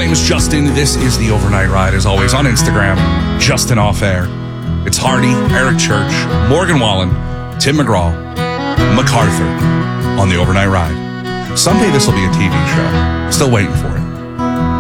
name is Justin. This is the Overnight Ride, as always, on Instagram, Justin Off Air. It's Hardy, Eric Church, Morgan Wallen, Tim McGraw, MacArthur on the Overnight Ride. Someday this will be a TV show. Still waiting for it.